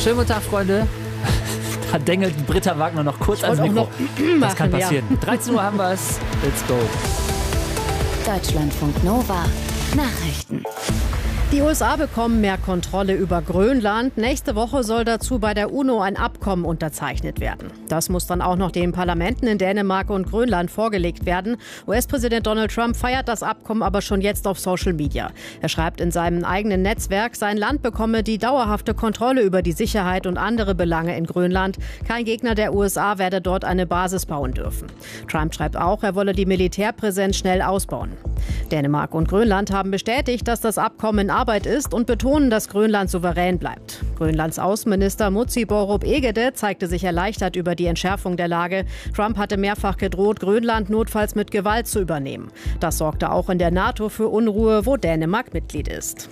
Schönen guten Tag, Freunde. Da dengelt Britta Wagner noch kurz ans Mikro. Das kann passieren. 13 Uhr haben wir es. Let's go. Deutschlandfunk Nova. Nachrichten. Die USA bekommen mehr Kontrolle über Grönland. Nächste Woche soll dazu bei der UNO ein Abkommen unterzeichnet werden. Das muss dann auch noch den Parlamenten in Dänemark und Grönland vorgelegt werden. US-Präsident Donald Trump feiert das Abkommen aber schon jetzt auf Social Media. Er schreibt in seinem eigenen Netzwerk, sein Land bekomme die dauerhafte Kontrolle über die Sicherheit und andere Belange in Grönland. Kein Gegner der USA werde dort eine Basis bauen dürfen. Trump schreibt auch, er wolle die Militärpräsenz schnell ausbauen. Dänemark und Grönland haben bestätigt, dass das Abkommen in Arbeit ist und betonen, dass Grönland souverän bleibt. Grönlands Außenminister Mutsi Borup Egede zeigte sich erleichtert über die Entschärfung der Lage. Trump hatte mehrfach gedroht, Grönland notfalls mit Gewalt zu übernehmen. Das sorgte auch in der NATO für Unruhe, wo Dänemark Mitglied ist.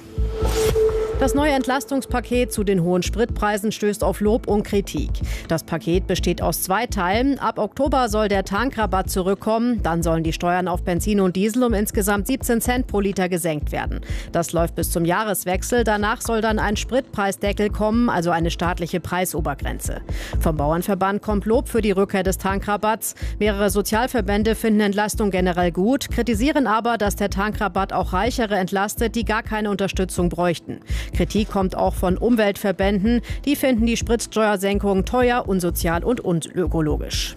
Das neue Entlastungspaket zu den hohen Spritpreisen stößt auf Lob und Kritik. Das Paket besteht aus 2 Teilen. Ab Oktober soll der Tankrabatt zurückkommen. Dann sollen die Steuern auf Benzin und Diesel um insgesamt 17 Cent pro Liter gesenkt werden. Das läuft bis zum Jahreswechsel. Danach soll dann ein Spritpreisdeckel kommen, also eine staatliche Preisobergrenze. Vom Bauernverband kommt Lob für die Rückkehr des Tankrabatts. Mehrere Sozialverbände finden Entlastung generell gut, kritisieren aber, dass der Tankrabatt auch Reichere entlastet, die gar keine Unterstützung bräuchten. Kritik kommt auch von Umweltverbänden. Die finden die Spritsteuersenkung teuer, unsozial und unökologisch.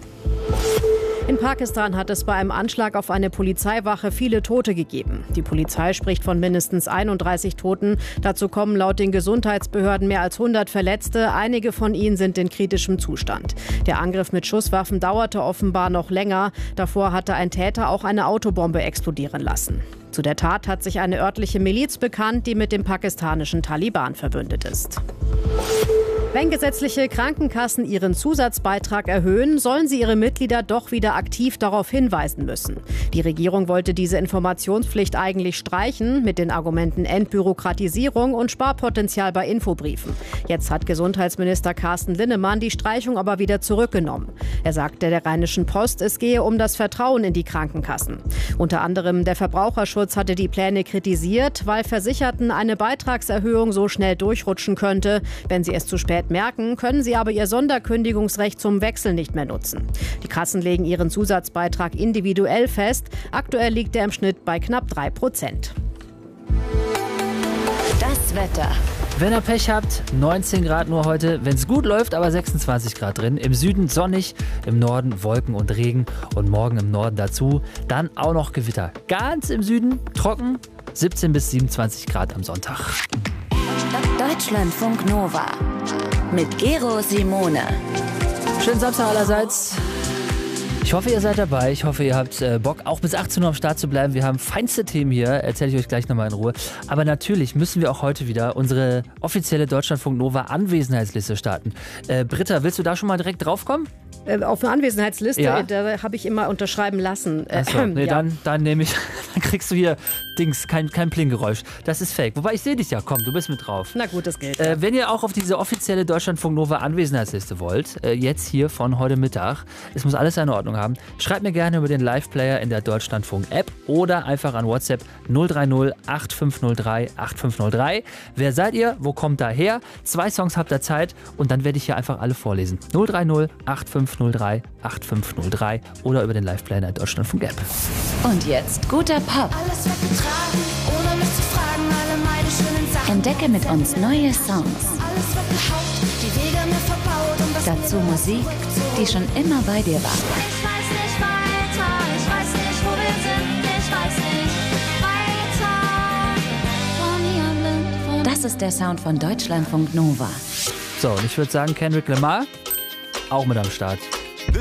In Pakistan hat es bei einem Anschlag auf eine Polizeiwache viele Tote gegeben. Die Polizei spricht von mindestens 31 Toten. Dazu kommen laut den Gesundheitsbehörden mehr als 100 Verletzte. Einige von ihnen sind in kritischem Zustand. Der Angriff mit Schusswaffen dauerte offenbar noch länger. Davor hatte ein Täter auch eine Autobombe explodieren lassen. Zu der Tat hat sich eine örtliche Miliz bekannt, die mit dem pakistanischen Taliban verbündet ist. Wenn gesetzliche Krankenkassen ihren Zusatzbeitrag erhöhen, sollen sie ihre Mitglieder doch wieder aktiv darauf hinweisen müssen. Die Regierung wollte diese Informationspflicht eigentlich streichen, mit den Argumenten Entbürokratisierung und Sparpotenzial bei Infobriefen. Jetzt hat Gesundheitsminister Carsten Linnemann die Streichung aber wieder zurückgenommen. Er sagte der Rheinischen Post, es gehe um das Vertrauen in die Krankenkassen. Unter anderem der Verbraucherschutz hatte die Pläne kritisiert, weil Versicherten eine Beitragserhöhung so schnell durchrutschen könnte. Wenn sie es zu spät merken, können sie aber ihr Sonderkündigungsrecht zum Wechsel nicht mehr nutzen. Die Kassen legen ihren Zusatzbeitrag individuell fest. Aktuell liegt er im Schnitt bei knapp 3%. Das Wetter. Wenn ihr Pech habt, 19 Grad nur heute. Wenn es gut läuft, aber 26 Grad drin. Im Süden sonnig, im Norden Wolken und Regen und morgen im Norden dazu. Dann auch noch Gewitter. Ganz im Süden trocken, 17 bis 27 Grad am Sonntag. Deutschlandfunk Nova mit Gero Simone. Schönen Samstag allerseits. Ich hoffe, ihr seid dabei. Ich hoffe, ihr habt Bock, auch bis 18 Uhr am Start zu bleiben. Wir haben feinste Themen hier, erzähle ich euch gleich nochmal in Ruhe. Aber natürlich müssen wir auch heute wieder unsere offizielle Deutschlandfunk Nova Anwesenheitsliste starten. Britta, willst du da schon mal direkt draufkommen? Auf eine Anwesenheitsliste, Ja. Da habe ich immer unterschreiben lassen. Achso, nee, ja. dann nehme ich, dann kriegst du hier kein Pling-Geräusch. Das ist fake. Wobei, ich sehe dich ja, komm, du bist mit drauf. Na gut, das gilt. Wenn ihr auch auf diese offizielle Deutschlandfunk Nova Anwesenheitsliste wollt, jetzt hier von heute Mittag, es muss alles seine Ordnung haben, schreibt mir gerne über den Live-Player in der Deutschlandfunk-App oder einfach an WhatsApp 030 8503 8503. Wer seid ihr? Wo kommt da her? 2 Songs habt ihr Zeit und dann werde ich hier einfach alle vorlesen. 030 8503 8503 oder über den Live-Player in der Deutschlandfunk-App. Und jetzt guter Pop. Alles weggetragen, ohne mich zu fragen, alle meine schönen Sachen. Entdecke mit uns neue Songs. Alles weggehaut, die Wege mir verbaut und das Dazu Musik, die schon immer bei dir war. Ich weiß nicht weiter, ich weiß nicht, wo wir sind, ich weiß nicht weiter. Von hier blind, Das ist der Sound von Deutschlandfunk Nova. So, und ich würde sagen, Kendrick Lamar auch mit am Start.